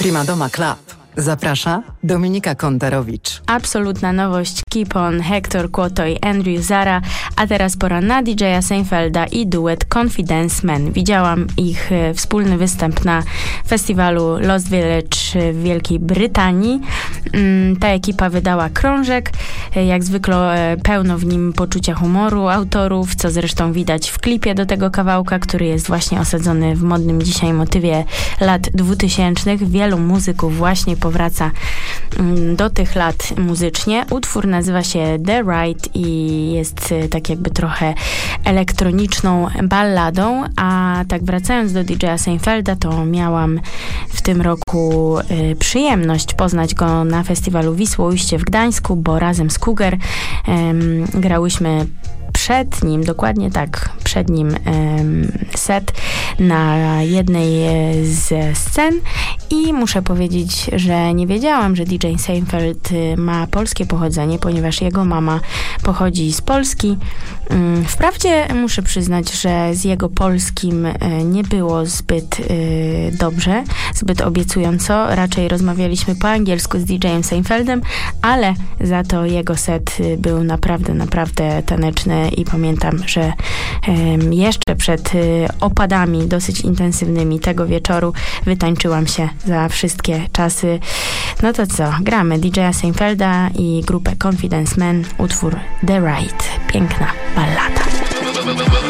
Prima Doma Club. Zaprasza Dominika Kontarowicz. Absolutna nowość Keep On, Hector Kłoto i Andrew Zara, a teraz pora na DJ-a Seinfelda i duet Confidence Man. Widziałam ich wspólny występ na festiwalu Lost Village w Wielkiej Brytanii. Ta ekipa wydała krążek, jak zwykle pełno w nim poczucia humoru autorów, co zresztą widać w klipie do tego kawałka, który jest właśnie osadzony w modnym dzisiaj motywie lat 2000. Wielu muzyków właśnie powraca do tych lat muzycznie. Utwór nazywa się The Ride i jest tak jakby trochę elektroniczną balladą, a tak wracając do DJ-a Seinfelda, to miałam w tym roku przyjemność poznać go na festiwalu Wisłoujście w Gdańsku, bo razem z Cougar grałyśmy przed nim, dokładnie tak, przed nim set na jednej ze scen i muszę powiedzieć, że nie wiedziałam, że DJ Seinfeld ma polskie pochodzenie, ponieważ jego mama pochodzi z Polski. Wprawdzie muszę przyznać, że z jego polskim nie było zbyt dobrze, zbyt obiecująco. Raczej rozmawialiśmy po angielsku z DJ-em Seinfeldem, ale za to jego set był naprawdę taneczny i pamiętam, że jeszcze przed opadami dosyć intensywnymi tego wieczoru wytańczyłam się za wszystkie czasy. No to co, gramy DJ-a Seinfelda i grupę Confidence Man, utwór The Ride. Piękna ballada.